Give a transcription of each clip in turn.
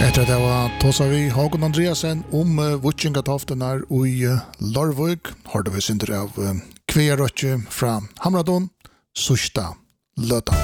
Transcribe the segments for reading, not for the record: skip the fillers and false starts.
Etter det var tåsa vi Håkon Andreasen om Vutjingatoftenar i Lorvøk. Hørte vi synder av Kvearøtje fra Hamradon, Sørsta Løta.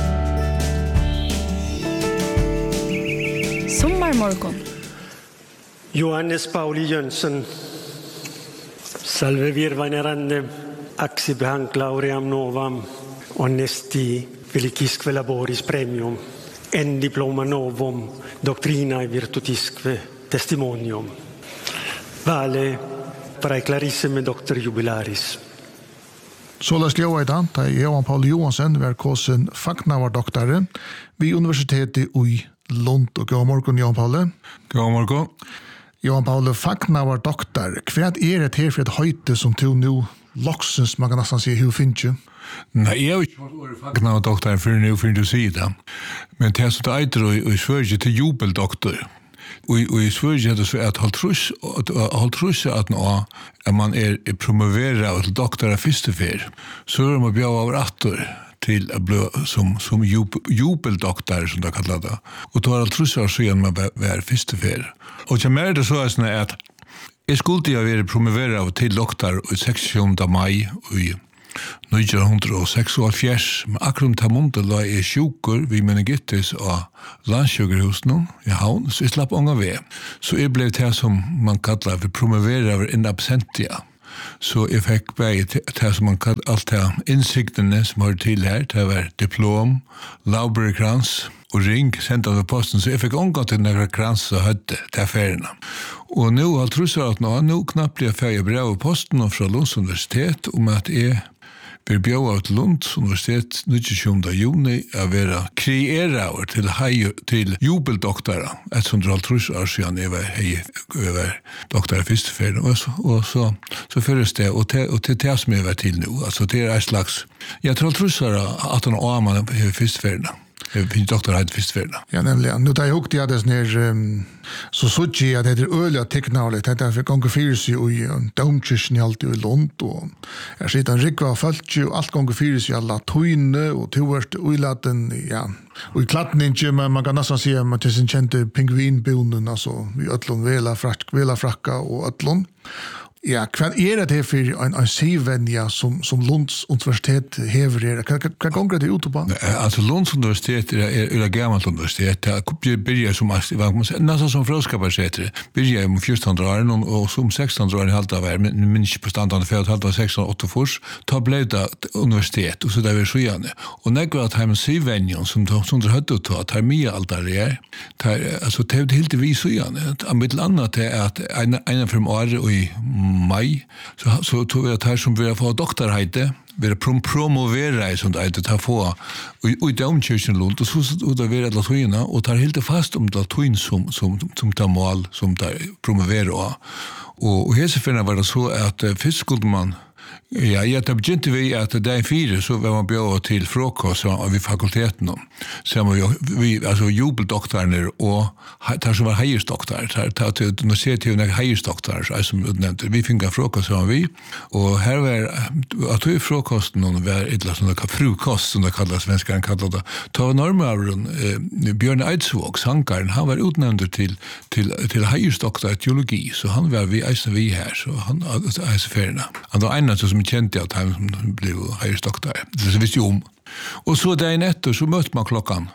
Sommarmorgon. Johannes Pauli Jönsson. Salve virvanerande axi behank lauream novam honesti felicisque laboris premium en diploma novum doctrinae virtutisque testimonium vale prae clarissime doctor jubilaris. Så la oss leva i dag, da Johan Paul Johansen var kosen fagnavardoktorer vid universitetet i Lund. Og god morgen, Johan Paul. God morgen. Johan Paul, fagnavardoktor, hva det her for et høyte som du nå loksens, man kan nesten si, hur finnes du? Nei, jeg har ikke vært fagnavardoktor for nå, for du sier det. Men det er så det eitre i Sverige til jubeldoktor. Og i Sverige er det så at halvtrus at nå at man promoveret til doktorer førstefer, så er man bjør over atter til å bli som jubeldoktor, som det kallet det. Og da er halvtrus år siden man var førstefer. Og til mer er det så at jeg skulle ha vært promoveret til doktor i 16. mai i 1976, men akkurat til måned la jeg sjukker ved meningitis og landsjukerhusen i havn, så jeg slapp unga ved. Så jeg ble det som man kallar for promoveret in absentia. Så jeg fikk bare det som man kallar alt det innsiktene som har til her, det var diplom, lauberkrans og ring sendt av posten, så jeg fikk unga til noen krans og høtte til affærene. Og nå har trusset at nå knapt blir jeg ferdig brev av posten fra Lunds universitet om at jeg vil bjøve av Lunds universitet 27. juni å være kreerer til jubeldoktorer, et som drar trusset år siden jeg var doktorer førsteferien, og så føres det, og til det som jeg var til nå, altså det et slags, jeg tror trusset at han og man er førsteferien. Jeg finner doktor hadde førsteferien. Ja, nemlig. Nå tar jeg hukte jeg det sånn så sutt jeg at det øyelig teknalig, det for ganger fyres i domkirken i alt i Lund, og jeg sitter en rikva følge, og alt ganger fyres i alle tøyne, og tilhørte øyelaten, ja. Og i klattning, man kan nesten si at det er sin kjente pingvinbonen, altså vi øtlån vela frakka og øtlån. Ja, hva det for en sivenja som Lunds universitet hever her? Hva gonger det ut på? Altså, Lunds universitet er gammalt universitet. Det byrjar som, nesten som fråskaparsetre, byrjar om 1400 år, og som 1600 år i halvt av men minns ikke på standene for halvt av 1648, da ble det universitet, og så det var så gjerne. Og når det var sivenja som det høyde å ta, det er mye alt der det er. Altså, det er helt vi så gjerne. Mitt annet er at en av 5 år og i mai, så tog vi at her som vi har fått doktorheite, vi har promoveret som det er få i domkirken Lund, og så det er latuina, og tar helt fast om latuin som tar mål, som tar promoverer. Og heseferna var det så at først skulle man det begynte vi at dag 4 så var man bjøret til frokost vid fakulteten. Så vi altså jubeldoktorene og der som var heiersdoktorer. Nå ser jeg til noen heiersdoktorer som utnevnte. Vi fikk en frokost som vi. Og her var at i frokosten var et eller annet frukost som det kallet, svenskeren kallet det. Ta var normavren Bjørn Eidsvåg, sankaren, han var utnevnt til heiersdoktor i teologi, så han var vi her, så han heiseferien. Han var en som kjente at han ble heiersdoktor. Det visste jo om. Og så dagen etter så møtte man klokkan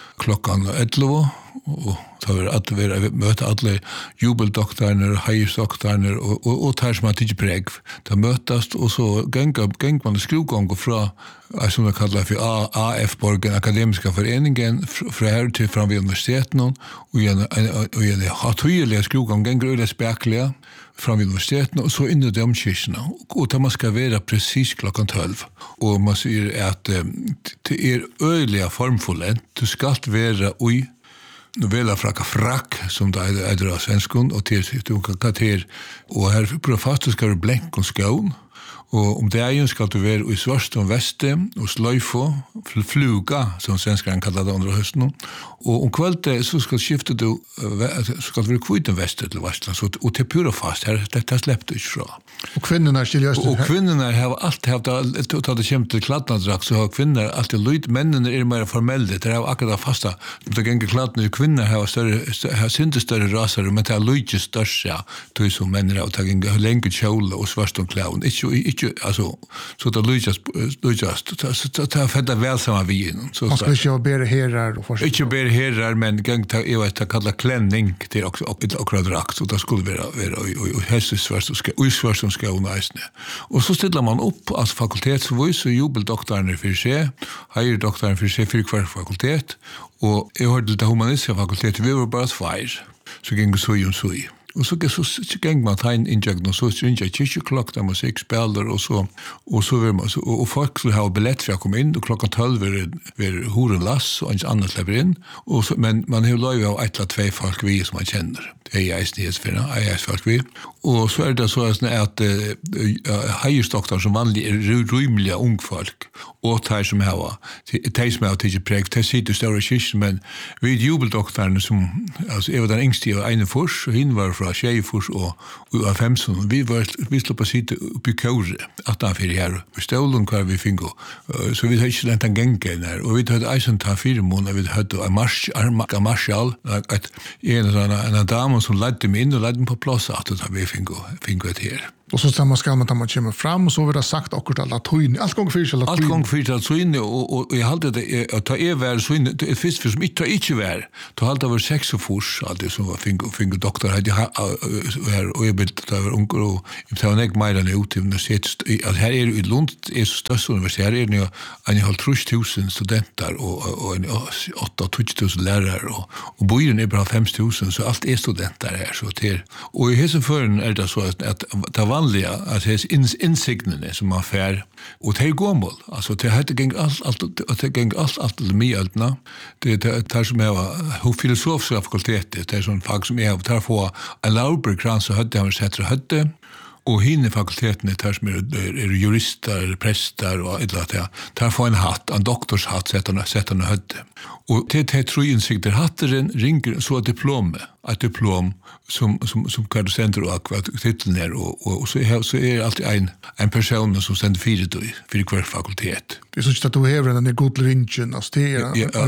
11, og så var det møte alle jubeldoktorene, heiersdoktorene, og der som hadde ikke preg. Da møttes, og så geng man skruvgång fra, som det kallet for AF-borgen, Akademiska foreningen, fra her til fram ved universiteten, og en hatøyelige skruvgång, geng øyelig speklige, fram ved universiteten, og så inn i domkirkene, og da man skal være precis klokken 12. Og man sier at det er øyelig formfullt, du skal være ui, novella frakk, som det er av svenskon, og til, og her prøver fast du skal være blenk og skån, Och om det är ska du vara i svart och väste och slöjfå, fluga som svenskarna kallar det under hösten. Och om kvällen så ska skifta du ska du vara kvitt en väste till varsla så och till pura fast här detta släppte ju så. Och kvinnorna skiljas och kvinnorna har alltid haft att det kommer till kladnadrack så har kvinnor alltid lyd männen är mer formella det är akkurat fasta det gänger kladna kvinnor har större har synte större raser men det är lyd störst ja då så männen har tagit länge kjol och svart och clown inte alltså så det lyjas så ta fälla väl samma vi så man ska ju bära herrar och förstå inte bära herrar men gång ta jag vet att kalla klänning till också och drakt så det skulle vara och hästsvärst och svärst som ska unäsne och så ställer man upp alltså fakultetsvis och jubeldoktorn för sig höjer doktorn för sig för kvar fakultet och jag hörde det humanistiska fakultet vi var bara två så gick så ju så och så gäng man ta in injektion så stringa kyrklock där musik spelar och så vill man och folk skulle ha biljett för att komma in och klockan 12 är horen lass och ens annat släpper in och så, men man har lov av ett eller två folk vi som man känner det är isnighetsfirma är folk vi och så är det så att hejstoktorn som vanligt är rymliga ung folk och tar som har till präg till sitt stora kyrkan men vid jubeldoktorn som alltså är den yngste och en fors och hin var från Tjejfors och 15 vi slår på sitt uppe i Kåre att han för här vi stålen kvar vi fingo så vi har inte den gängen där och vi hade eisen ta 4 månader vi hade en marschall att en dam som ledde mig in och ledde mig på plats att vi fingo det här. Och så samma ska man kommer fram och så vill det sagt akkurat alla tøyn allt gång för alla allt gång för så in och jag hade det att ta väl så in det fisk för som inte var då hade över 6 och fors alltid som var fingo doktor hade här och jag bilt över onkel och jag var inte mer än ut universitet att här är i Lund är så störst universitet är det en halv 3000 studenter och 8-1000 lärare och bojen är bara 5000 så allt är studenter här så till och i hesefören är det så att det vanliga att det är insikten som man fär och det är gomål alltså det hade gäng allt med altna det tar som är filosofiska fakultet det är sån fag som är tar få en Lauberkrans och hade han sett hade och hinner fakulteten är som är jurister, präster och det tar få en hatt, en doktorshatt sätter hade och det tror insikter hatten ringer så ett diplom som kan du sända och titeln är och så är alltid en person som sänder för kvar fakultet. Det är så att du har en god ringen av steg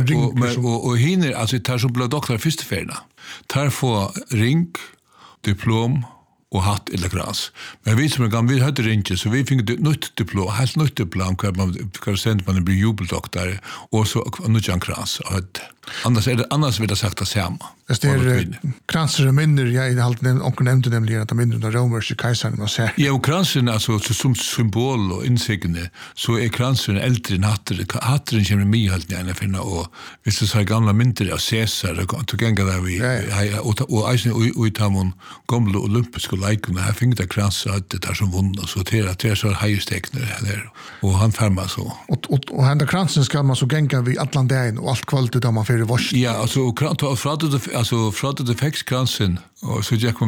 och hinner alltså tar som blå doktor första färna tar få ring diplom och hatt eller krans. Men vi som vi hade ringt så vi fick ett nytt diplom, helt nytt diplom kan sända man blir jubeldoktor och så nytt krans annars vill det sagt att samma. Det är kranser minner jag i allt och nämnde nämligen att minner den romerska kejsaren man säger. Ja, och kransen alltså som symbol och insikten så är kransen äldre än hatten kommer med helt ner finna och visst så gamla mynter av Caesar och gänga där vi och eisen och utamon gamla olympiska lekarna här fick det krans att det är som vunnit och så det så höjstekner där och han färmar så. Och han där kransen ska man så gänga vid Atlanten och allt kvalitet där man för vars. Ja, alltså från det fäxkransen och så Jack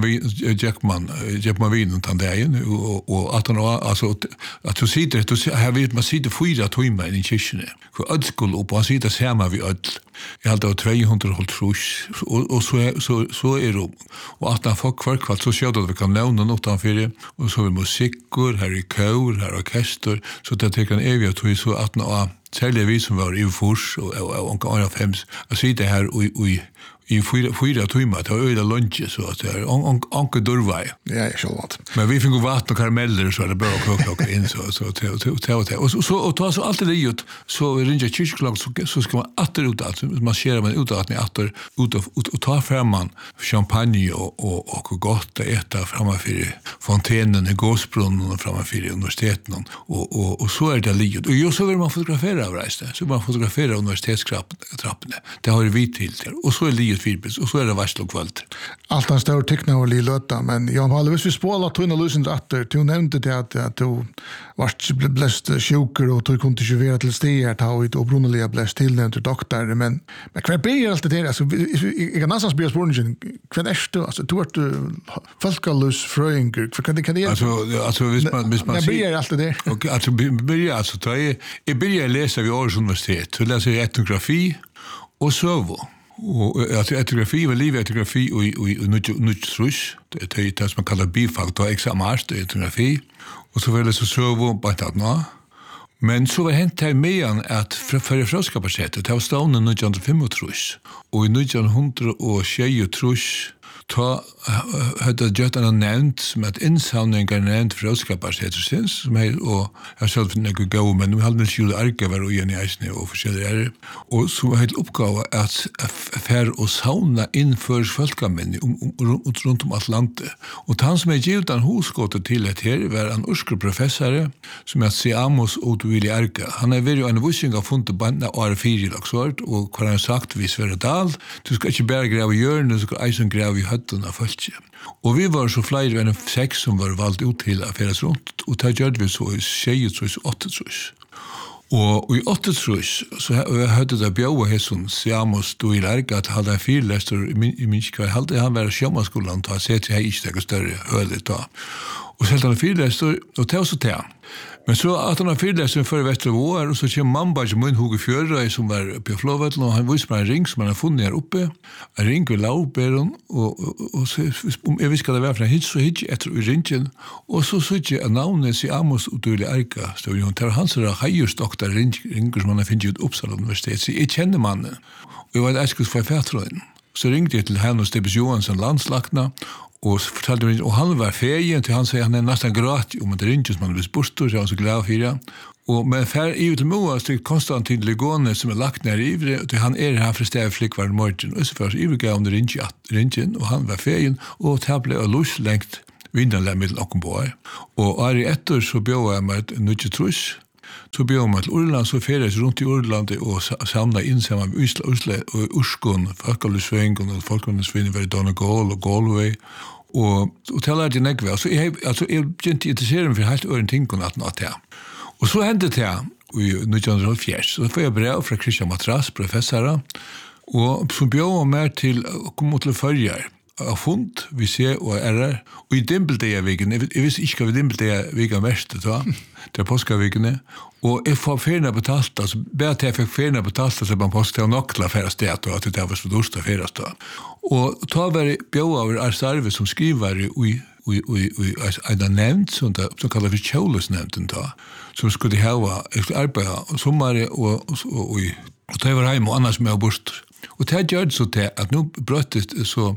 man vin utan där och att han alltså att du sitter du har vet man sitter 4 timmar i kyrkan för öll skulle upp och sitter samma vi öll jag hade 200 och så är det och att han får kvar så ser det att vi kan lämna något utanför och så är musiker här i kör här orkester så det tar en evig tog så att särskilt vi som var i Fors och andra fems att sitta här i 4 timmar till öde lunch så att det är anke dörrvaj. Ja, jag så vad. Men vi fick gå vatten och karameller så det bra klockan in så och ta så allt det gjort så ringer kyrkklockan så ska man åter ut alltså man ser man ut att ni åter ut och ta fram man champagne och gott att äta framför fontenen i gåsbrunnen framför universiteten och så är det livet. Och just så vill man fotografera överresten. Så man fotograferar universitetstrapporna. Det har vi till och så är livet fyrbis, och så är det varsel och kvalt. Allt han står teknologi löta, men Jan Paul, hvis vi spålar tunna lösen atter, du nämnde det att du vart bläst sjuker och du kunde inte vara till stier ta ut och bruneliga bläst tillnämnt till doktor, men kvar blir allt det där, alltså jag kan nästan spela spårningen, kvar är du, alltså du vart folkalus fröingur, för kan det alltså hvis man blir allt det där. Och alltså börjar alltså ta jag börjar läsa vid Århus universitet, så läser jag etnografi och sövo. Och alltså etnografi var livetnografi och nuttrus, det är det som man kallar bifag, då examast etnografi. Och så var det så sövo på ett annat. Men så var hänt här med att för frågskapacitetet, det var stående 1935 och i 1926 ta hade gjort en nämnt som att insamlingar nämnt frågskapacitetet som är och jag själv finner gå men vi hade ju arka var och igen i Eisne och forskjellige och så helt uppgåva att för och sauna inför folkamenn runt om Atlanten och han som är givet en husgåta till det här var en urskoprofessor som är Seamos Otovili Arka. Han är väldigt en vuxing av fundet band av R4 lagsort och har han sagt vi Sverre Dahl du ska inte bara gräva hjörnet du ska eisen gräva i hötten av folk. Och vi var så fler än 6 som var valt ut till att färdas runt och det gjorde vi så i 28 och i 8 så hade det bjöd hässon Seamos då i Larga att hade en fyrläster i Minskva hade han var sjömansskolan ta sig till här större hölet då. Och så hade han fyrläster och det var så där. Men så att han har fyrlästen för Västervåar och så kommer mamma som en hugg fjörra som var på Flåvetlen och han visste en ring som han har funnit här uppe. En ring vid Laubären och så jag visste det var för hit så hit efter ringen och så såg jag namnet Seamos Otovili Arka stod ju där hans hajustoktor ring som han har funnit ut Uppsala universitet så jag kände mannen. Och jag var älskad för färtrön. Så ringde jag till henne och Stebis Johansson landslagna och fortalte mig, och han var färgen till han säger han är nästan gratis om det ringes man blir bort så han så glad för det. Och men för i till Moa så Konstantin Legone som är lagt ner i det han är här för stäv flickvar morgon och så för i vilka om det ringen och han var färgen och table och lus längt vindarna med Lockenborg. Och är efter så bjöd jag mig ett nytt trus. Så bjöd man till Urland, så färdes runt i Urland och samlade in sig med Oslo och Urskon, Folkalysvängen och Folkalysvängen var i Donegal och Galway. Och det lärde jag nekva. Så jag inte intresserad mig för helt ören ting att det. Och så hände det i 1904. Så får jag brev från Christian Matras, professor, och som bjöd mig till att komma till förjar. Av fund, vi ser og RR. Og i Dimbeldeia-viken, jeg visste ikke hva Dimbeldeia-viken verste da, det er påskavikene, og jeg får ferien betalt, altså bare til jeg fikk ferien betalt, så man påskte nok til å fære sted, og at det var så dårst å fære sted. Og da var det bjør over Arsarve som skriver i en nevnt, som kallar for Kjølesnevnten da, som skulle ha arbeid sommer, og det var hjemme, og annars med å bort. Och det gör så att nu bröttet så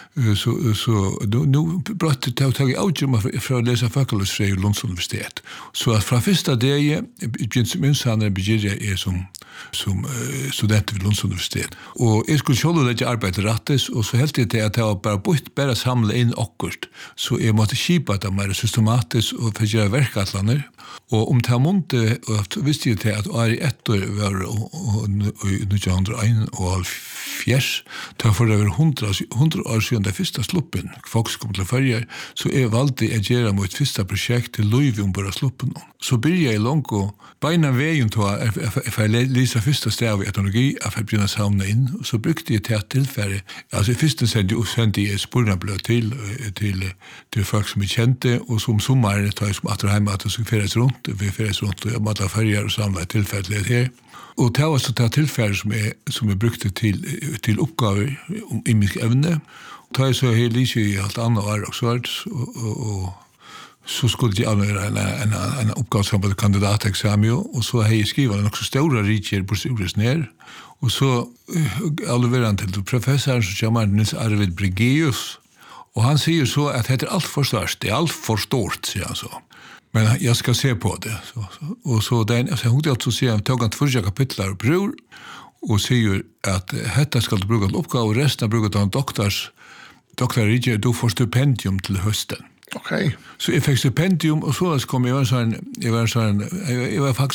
nu bröttet det tagit avgjort för att läsa fakultetsfri i Lunds universitet. Så att från första dagen minsannar begärde är som student vid Lunds universitet. Och jag skulle själv lägga arbete rättes och så helt det att jag bara samla in akkurat. Så jag måste skipa det mer systematiskt och försöka verkatlaner. Och om det månte visste jag att är ett år var 1901 och fjärs, då för över 100 år sedan det första sluppen, folk kom till färger, så valde att göra mot första projekt till Louisville bara sluppen. Så började jag långt och beina vägen till att läsa första steg i etnologi, att jag började samla in, och så brukte jag till tillfälle, alltså i första sände jag spårnablad till folk som jag kände, och som sommar tar jag som att hemma att jag skulle färdas runt, och jag måste färger och samla tillfälle här. Och det var så det tillfälle som jag brukte till uppgaver i mitt ämne. Det är så helt lite i allt annat år också, och så skulle jag använda en uppgave som var kandidatexamen, och så har jag skrivit en också stora riker på Sures ner. Och så alldeles till professorn som kommer Nils Arvid Bregéus, och han säger så att det är allt för störst, det är allt för stort, säger han så. Men jag ska se på det. Och så den så hon alltså ser jag tog han första kapitlet av bror och säger att detta ska du bruka uppgåva och resten brukar ta doktor Richard då får stipendium till hösten. Okej. Så jag fick stipendium och så kom jag var faktiskt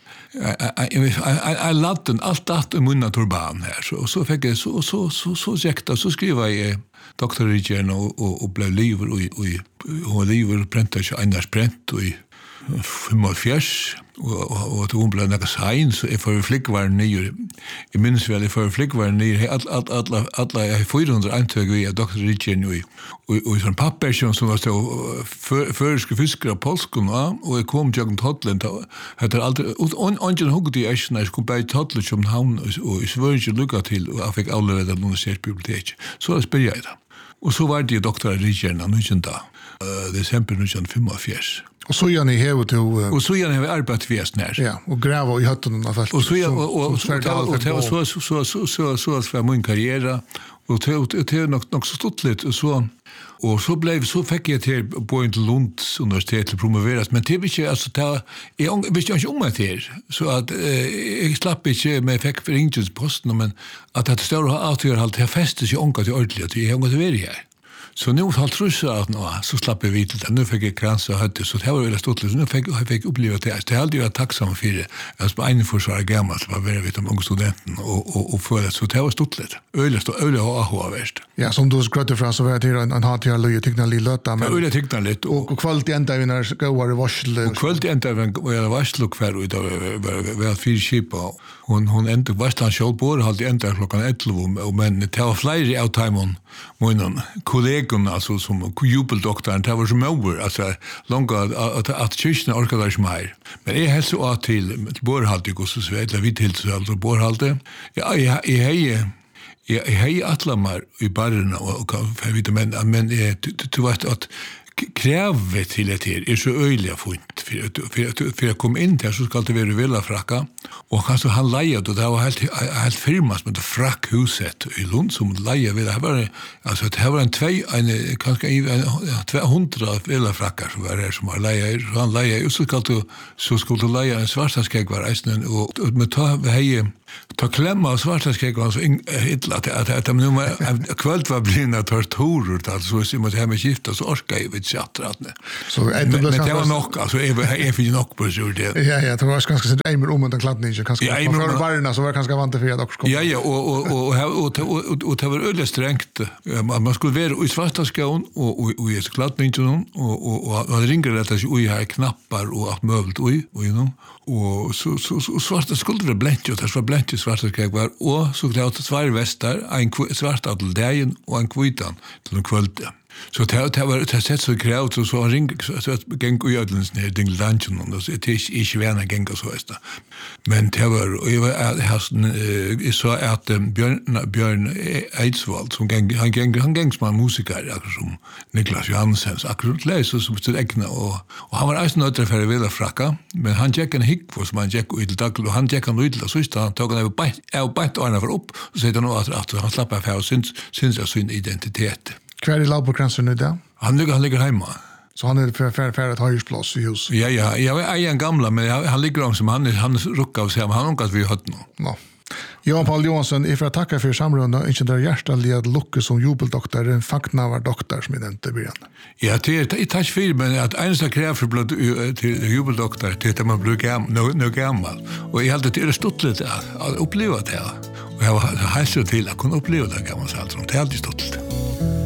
jag latten allt I munna turban här så fick jag så jäkta så skriva jag Dr. Rigen och blev liver och liver printar sig annars print och 45 och hon blev några sign så för flickvärn nyer I minns väl för flickvärn nyer alla 400 antag vi Dr. Rigen och sån papper som var så förska fiskar polskon och jag kom till Hotland hade alltid ungen hugg det är när jag kom på Hotland som han och svärge lucka till och jag fick alla det universitetsbibliotek så jag spelade det och så var det Dr. Rigen nu december 1945 och så gör ni här till och så gör ni arbetsfest när ja och gräva I hatten och fast och så så för min karriär och det nog så stort lite och så fick jag till Point Lunds universitet till promoveras men det inte alltså där jag visste inte om det så att jag slapp inte med fick för ingens posten men att det stora avgör helt fästes sig onka till ordentligt jag har gått över här. Så nu har trussar att så slapp jag vid det. Nu fick jag krans och hade så det var väldigt stort. Nu fick uppleva det. Det hade jag tacksam för det. Jag var en försvar gammal var väldigt vid de unga studenten och för det så det var stort lite. Öle och värst. Ja, som du skrötte från så var det en hat jag löj tyckte lite löta men öle tyckte lite och kvalitet ända vi när ska vara varsel. Och kvalitet ända var varsel för ut var fyra skip och hon ända varslan show på hade ända klockan 11 men det var flyger out time on månen kollegorna alltså som jubeldoktorn det var så många alltså långa att kyrkan orkade inte mer men är helt så att till borhalte och så vidare vi till så alltså borhalte jag hej atlamar I barren och för vet men du vet att krävet till det här så öliga fint för att komma in där så ska det vara villa fracka och kanske han lejade och det var helt firmas med det frackhuset I Lund som lejade vid det var alltså det var en kanske 200 villa frackar som var det som var lejade han lejade och så skulle du leja en svartaskägg var resten och med ta klemma och svartaskägg var så illa att de nu kvällt var blinda torturer alltså så måste hem skifta så orkar jag chattrat. Så men det var nog alltså är för nog på så det. Ja, det var ganska så Eimer om den kladdningen kanske. Ja, för barnen så var ganska vant för att också. Ja, och det var öle strängt. Man skulle vara I svarta skån och I kladdningen och ringer det att ju har knappar och allt möbelt och och så svarta skulle det blänka och det var blänka svarta skåg var och så klart två västar en svart adeldagen och en kvitan till en kväll. Så det var sett så krävt så han ring så att gäng och ödlens ner ding lunchen och så det är inte värna gäng så är det. Men det var jag så att Björn Eidsvald som han gäng som musiker som Niklas Johansens akkurat läser så det ägna och han var alltså nöjd för att vilja fracka men han gick en hick för som han gick ut dag och han gick han ut så just han tog han på och för upp och så det nog att han slappar för syns sin identitet. Kvar I Laubokransen nu där? Han ligger hemma. Så han är för att ha husplats I hus? Ja, jag är en gamla, men han ligger om som han ruckar av sig, men han har att vi har hört nu. Ja. Johan Paul Johansson, jag får tacka för samrunda, inte där hjärtaliga lucka som jubeldoktor, en facknavar doktor som inte början. Ja, det är tack för men att ensta kräver för till jubeldoktor till att man blir gammal. Och jag hade det stått lite att uppleva det. Och jag har så till att kunna uppleva det gammal så allt som det alltid stått.